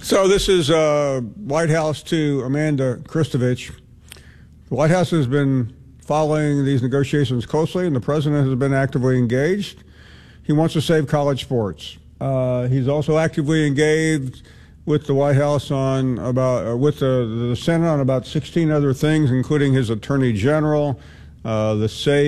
So this is White House to Amanda Kristovich. The White House has been following these negotiations closely, and the president has been actively engaged. He wants to save college sports. He's also actively engaged with the White House on with the Senate on about 16 other things, including his Attorney General, the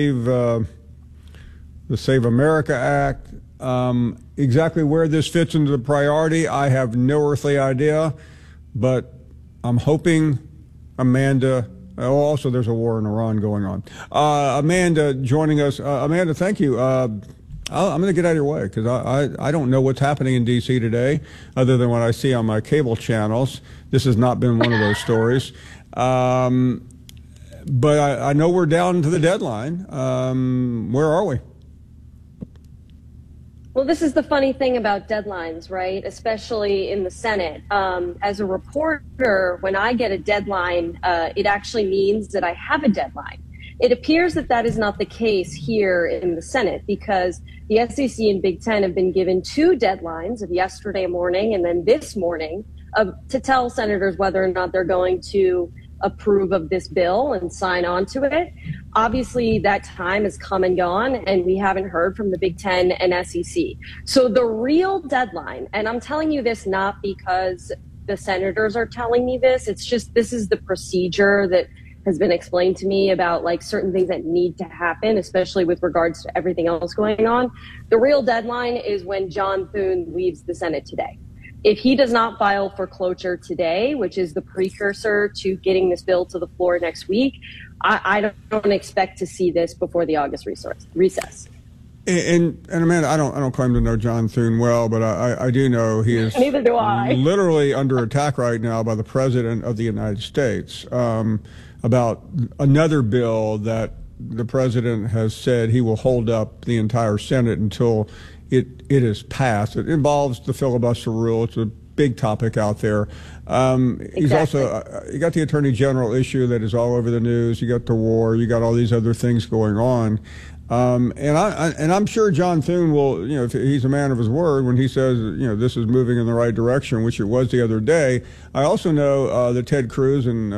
Save America Act. Exactly where this fits into the priority, I have no earthly idea, but I'm hoping Amanda. Also, there's a war in Iran going on. Amanda joining us. Amanda, thank you. I'm going to get out of your way because I don't know what's happening in D.C. today other than what I see on my cable channels. This has not been one of those stories. But I know we're down to the deadline. Where are we? Well, this is the funny thing about deadlines, right? Especially in the Senate. As a reporter, when I get a deadline, it actually means that I have a deadline. It appears that that is not the case here in the Senate because the SEC and Big Ten have been given two deadlines of yesterday morning and then this morning to tell senators whether or not they're going to approve of this bill and sign on to it. Obviously, that time has come and gone, and we haven't heard from the Big Ten and SEC. So the real deadline, and I'm telling you this not because the senators are telling me this, it's just this is the procedure that has been explained to me about like certain things that need to happen, especially with regards to everything else going on. The real deadline is when John Thune leaves the Senate today. If he does not file for cloture today, which is the precursor to getting this bill to the floor next week, I don't expect to see this before the August recess. And Amanda, I don't claim to know John Thune well, but I do know he is Neither do I. Literally under attack right now by the President of the United States about another bill that the President has said he will hold up the entire Senate until it is passed. It involves the filibuster rule. It's a big topic out there. He's also you got the Attorney General issue that is all over the news. You got the war. You got all these other things going on. And I'm sure John Thune will, if he's a man of his word when he says, this is moving in the right direction, which it was the other day. I also know that Ted Cruz and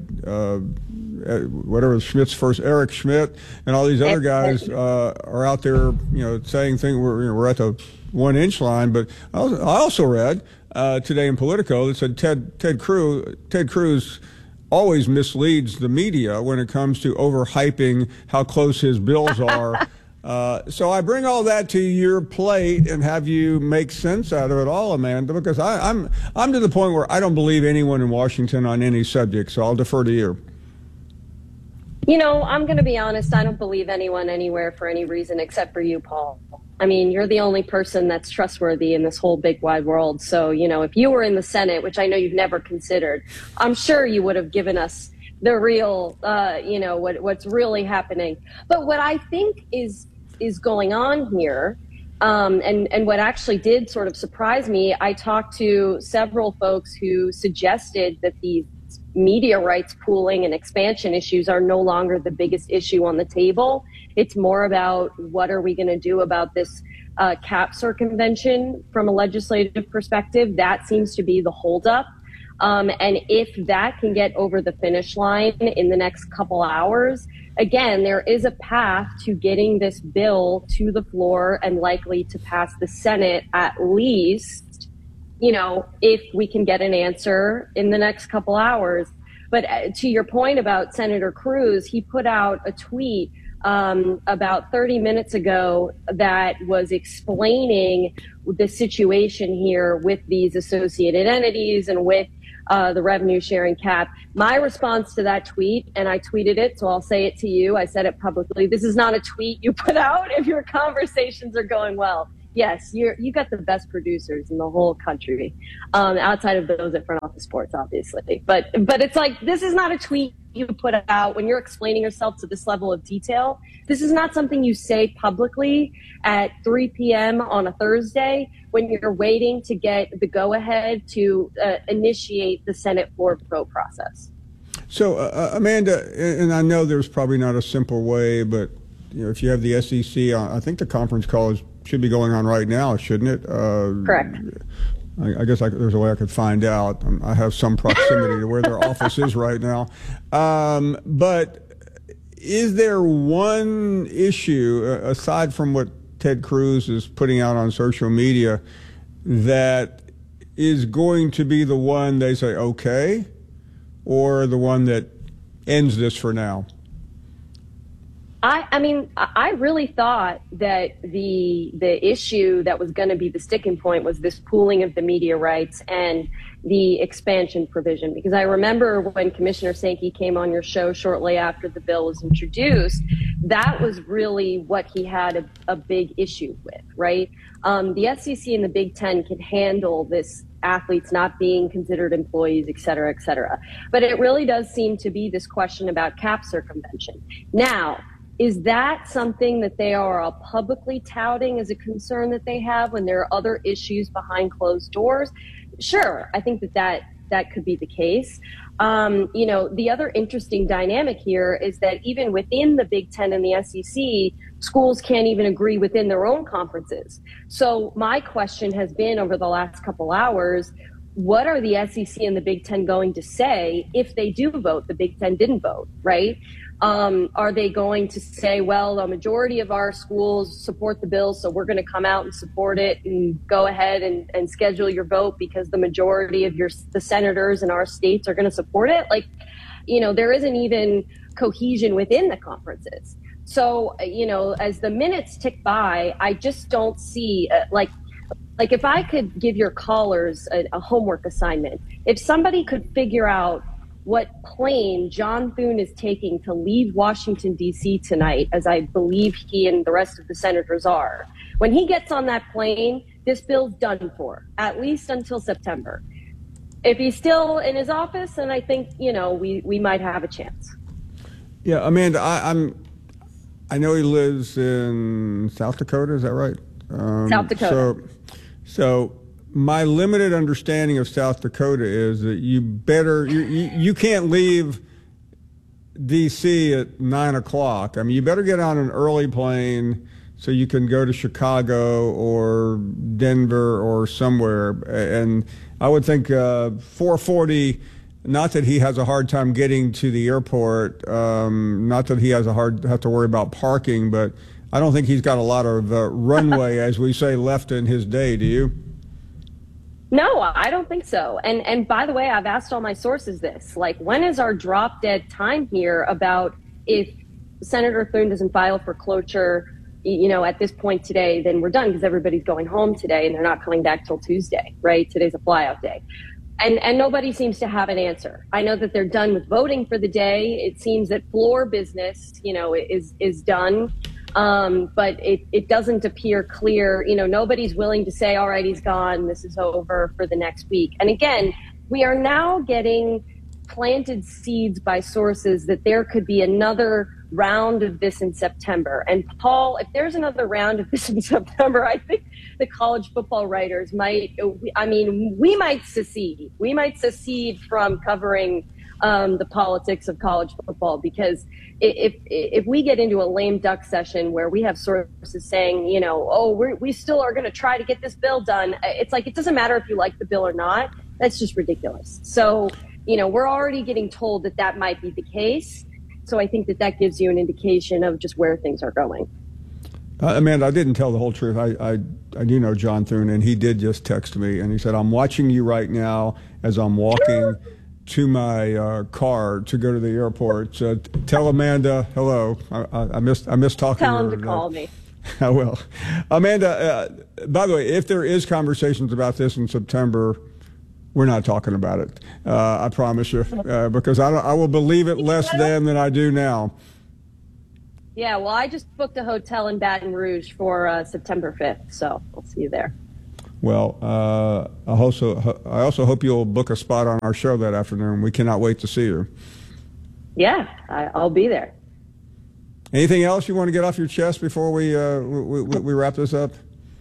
Eric Schmidt, and all these other guys are out there, saying things. We're at the 1 inch line. But I also read today in Politico that said Ted Cruz always misleads the media when it comes to overhyping how close his bills are. So I bring all that to your plate and have you make sense out of it all, Amanda, because I'm to the point where I don't believe anyone in Washington on any subject, so I'll defer to you. I'm going to be honest. I don't believe anyone anywhere for any reason except for you, Paul. I mean, you're the only person that's trustworthy in this whole big wide world. So, if you were in the Senate, which I know you've never considered, I'm sure you would have given us the real, what's really happening. But what I think is going on here, and what actually did sort of surprise me, I talked to several folks who suggested that these media rights pooling and expansion issues are no longer the biggest issue on the table. It's more about what are we going to do about this cap circumvention from a legislative perspective. That seems to be the holdup. And if that can get over the finish line in the next couple hours, again, there is a path to getting this bill to the floor and likely to pass the Senate at least, if we can get an answer in the next couple hours. But to your point about Senator Cruz, he put out a tweet about 30 minutes ago that was explaining the situation here with these associated entities and with the revenue sharing cap. My response to that tweet, and I tweeted it, so I'll say it to you. I said it publicly. This is not a tweet you put out if your conversations are going well. Yes, you got the best producers in the whole country, outside of those at Front Office Sports, obviously. But it's like, this is not a tweet you put out when you're explaining yourself to this level of detail. This is not something you say publicly at 3 p.m. on a Thursday when you're waiting to get the go-ahead to initiate the Senate floor vote process. So, Amanda, and I know there's probably not a simple way, but if you have the SEC, I think the conference call should be going on right now, shouldn't it? Correct. I guess there's a way I could find out. I have some proximity to where their office is right now. But is there one issue, aside from what Ted Cruz is putting out on social media, that is going to be the one they say, okay, or the one that ends this for now? I mean, I really thought that the issue that was going to be the sticking point was this pooling of the media rights and the expansion provision. Because I remember when Commissioner Sankey came on your show shortly after the bill was introduced, that was really what he had a big issue with, right? The SEC and the Big Ten can handle this athletes not being considered employees, et cetera, et cetera. But it really does seem to be this question about cap circumvention. Now, is that something that they are publicly touting as a concern that they have when there are other issues behind closed doors? Sure, I think that could be the case. The other interesting dynamic here is that even within the Big Ten and the SEC, schools can't even agree within their own conferences. So my question has been over the last couple hours, what are the SEC and the Big Ten going to say if they do vote? The Big Ten didn't vote, right? Are they going to say, well, the majority of our schools support the bill, so we're going to come out and support it and go ahead and schedule your vote because the majority of the senators in our states are going to support it? There isn't even cohesion within the conferences. So, as the minutes tick by, I just don't see, like if I could give your callers a homework assignment, if somebody could figure out what plane John Thune is taking to leave Washington, D.C. tonight, as I believe he and the rest of the senators are, when he gets on that plane, this bill's done for, at least until September. If he's still in his office, then I think, we might have a chance. Yeah, Amanda, I know he lives in South Dakota, is that right? South Dakota. So my limited understanding of South Dakota is that you can't leave D.C. at 9 o'clock. I mean, you better get on an early plane so you can go to Chicago or Denver or somewhere. And I would think 4:40. Not that he has a hard time getting to the airport. Not that he has have to worry about parking, but I don't think he's got a lot of runway, as we say, left in his day. Do you? No, I don't think so. And by the way, I've asked all my sources this. When is our drop dead time here about if Senator Thune doesn't file for cloture, at this point today, then we're done because everybody's going home today and they're not coming back till Tuesday, right? Today's a flyout day. And nobody seems to have an answer. I know that they're done with voting for the day. It seems that floor business, is done. But it doesn't appear clear. Nobody's willing to say, all right, he's gone. This is over for the next week. And again, we are now getting planted seeds by sources that there could be another round of this in September. And Paul, if there's another round of this in September, I think the college football writers we might secede. We might secede from covering the politics of college football, because if we get into a lame duck session where we have sources saying, we still are going to try to get this bill done, it's like, it doesn't matter if you like the bill or not. That's just ridiculous. So, we're already getting told that might be the case. So I think that gives you an indication of just where things are going. Amanda, I didn't tell the whole truth. I do know John Thune, and he did just text me, and he said, I'm watching you right now as I'm walking to my car to go to the airport. So tell Amanda hello. I missed talking to her. Tell him to call me. I will. Amanda, by the way, if there is conversations about this in September, we're not talking about it. I promise you, because I will believe it less than I do now. Yeah, well, I just booked a hotel in Baton Rouge for September 5th, so I'll see you there. Well, I also hope you'll book a spot on our show that afternoon. We cannot wait to see you. Yeah, I'll be there. Anything else you want to get off your chest before we wrap this up?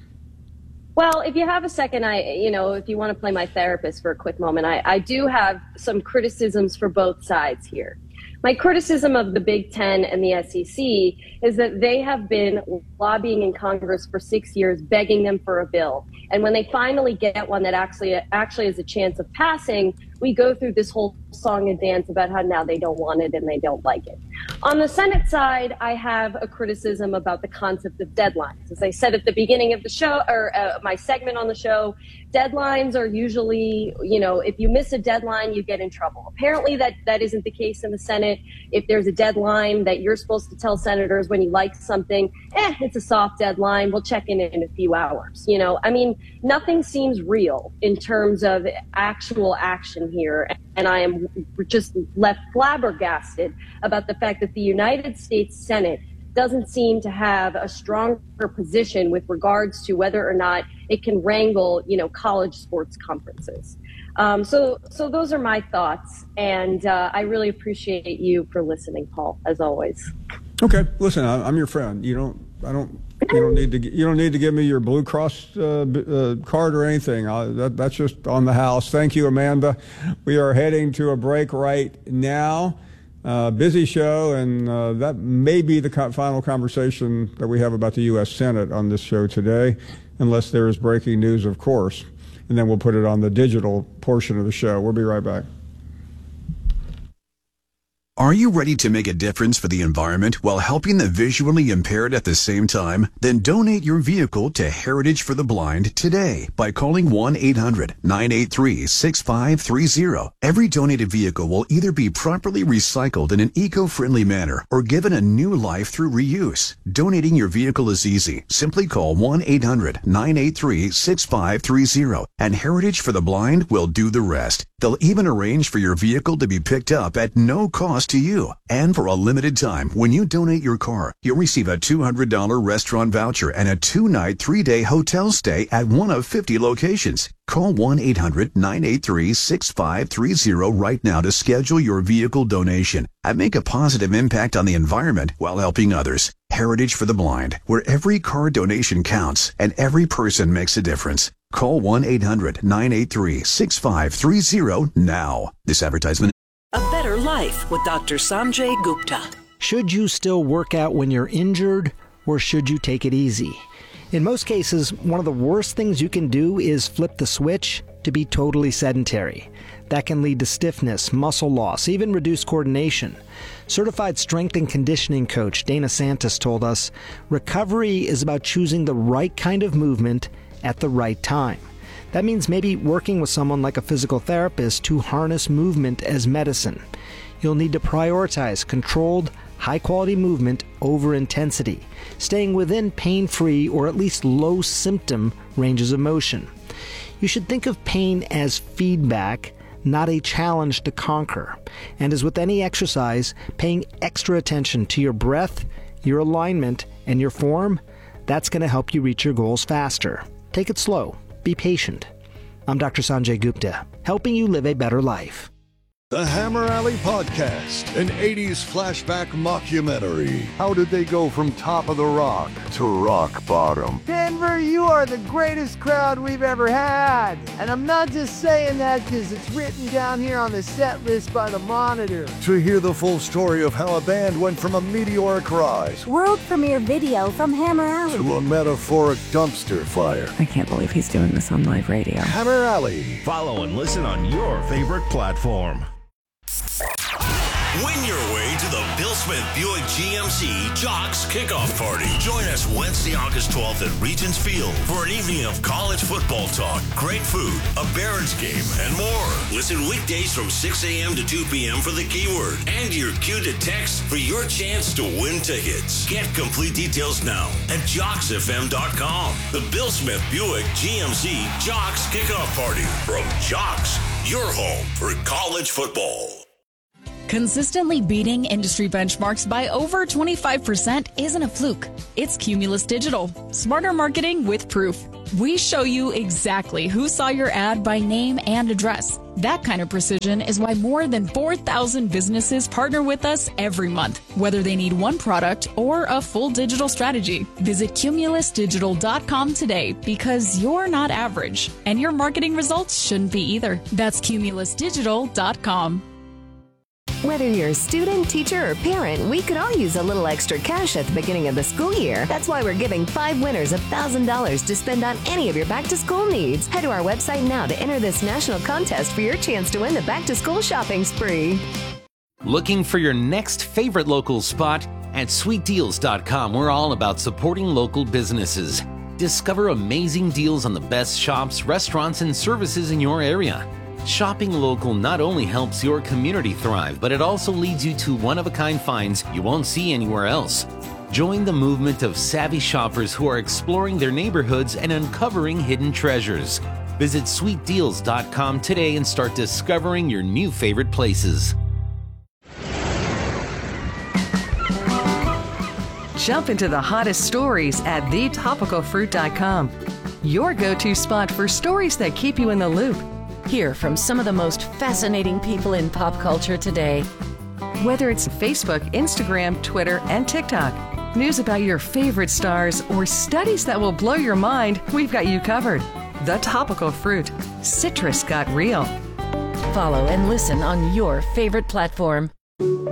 Well, if you have a second, if you want to play my therapist for a quick moment, I do have some criticisms for both sides here. My criticism of the Big Ten and the SEC is that they have been lobbying in Congress for 6 years, begging them for a bill. And when they finally get one that actually has a chance of passing, we go through this whole song and dance about how now they don't want it and they don't like it. On the Senate side, I have a criticism about the concept of deadlines. As I said at the beginning of the show, or my segment on the show, deadlines are usually, if you miss a deadline, you get in trouble. Apparently that isn't the case in the Senate. If there's a deadline that you're supposed to tell senators when you like something, it's a soft deadline. We'll check in a few hours. Nothing seems real in terms of actual action here. And I am just left flabbergasted about the fact that the United States Senate doesn't seem to have a stronger position with regards to whether or not it can wrangle, college sports conferences. So those are my thoughts, and I really appreciate you for listening, Paul, as always. Okay, listen, I'm your friend. You don't need to give me your Blue Cross card or anything. That's just on the house. Thank you, Amanda. We are heading to a break right now. Busy show, and that may be the final conversation that we have about the U.S. Senate on this show today, unless there is breaking news, of course. And then we'll put it on the digital portion of the show. We'll be right back. Are you ready to make a difference for the environment while helping the visually impaired at the same time? Then donate your vehicle to Heritage for the Blind today by calling 1-800-983-6530. Every donated vehicle will either be properly recycled in an eco-friendly manner or given a new life through reuse. Donating your vehicle is easy. Simply call 1-800-983-6530 and Heritage for the Blind will do the rest. They'll even arrange for your vehicle to be picked up at no cost to you. And for a limited time, when you donate your car, you'll receive a $200 restaurant voucher and a 2-night, 3-day hotel stay at one of 50 locations. Call 1-800-983-6530 right now to schedule your vehicle donation and make a positive impact on the environment while helping others. Heritage for the Blind, where every car donation counts and every person makes a difference. Call 1-800-983-6530 now. This advertisement. A Better Life with Dr. Sanjay Gupta. Should you still work out when you're injured, or should you take it easy? In most cases, one of the worst things you can do is flip the switch to be totally sedentary. That can lead to stiffness, muscle loss, even reduced coordination. Certified strength and conditioning coach Dana Santos told us, recovery is about choosing the right kind of movement at the right time. That means maybe working with someone like a physical therapist to harness movement as medicine. You'll need to prioritize controlled, high-quality movement over intensity, staying within pain-free or at least low-symptom ranges of motion. You should think of pain as feedback, not a challenge to conquer. And as with any exercise, paying extra attention to your breath, your alignment, and your form, that's going to help you reach your goals faster. Take it slow. Be patient. I'm Dr. Sanjay Gupta, helping you live a better life. The Hammer Alley Podcast, an 80s flashback mockumentary. How did they go from top of the rock to rock bottom? Denver, you are the greatest crowd we've ever had. And I'm not just saying that because it's written down here on the set list by the Monitor. To hear the full story of how a band went from a meteoric rise, world premiere video from Hammer Alley, to a metaphoric dumpster fire. I can't believe he's doing this on live radio. Hammer Alley. Follow and listen on your favorite platform. Win your way to the Bill Smith Buick GMC Jocks Kickoff Party. Join us Wednesday, August 12th at Regents Field for an evening of college football talk, great food, a Barons game, and more. Listen weekdays from 6 a.m. to 2 p.m. for the keyword and your cue to text for your chance to win tickets. Get complete details now at JocksFM.com. The Bill Smith Buick GMC Jocks Kickoff Party from Jocks, your home for college football. Consistently beating industry benchmarks by over 25% isn't a fluke. It's Cumulus Digital. Smarter marketing with proof. We show you exactly who saw your ad by name and address. That kind of precision is why more than 4,000 businesses partner with us every month, whether they need one product or a full digital strategy. Visit cumulusdigital.com today because you're not average, and your marketing results shouldn't be either. That's cumulusdigital.com. Whether you're a student, teacher, or parent, we could all use a little extra cash at the beginning of the school year. That's why we're giving 5 winners $1,000 to spend on any of your back-to-school needs. Head to our website now to enter this national contest for your chance to win the back-to-school shopping spree. Looking for your next favorite local spot? At sweetdeals.com, we're all about supporting local businesses. Discover amazing deals on the best shops, restaurants, and services in your area. Shopping local not only helps your community thrive, but it also leads you to one-of-a-kind finds you won't see anywhere else. Join the movement of savvy shoppers who are exploring their neighborhoods and uncovering hidden treasures. Visit sweetdeals.com today and start discovering your new favorite places. Jump into the hottest stories at thetopicalfruit.com. Your go-to spot for stories that keep you in the loop. Hear from some of the most fascinating people in pop culture today. Whether it's Facebook, Instagram, Twitter, and TikTok, news about your favorite stars, or studies that will blow your mind, we've got you covered. The Topical Fruit. Citrus got real. Follow and listen on your favorite platform.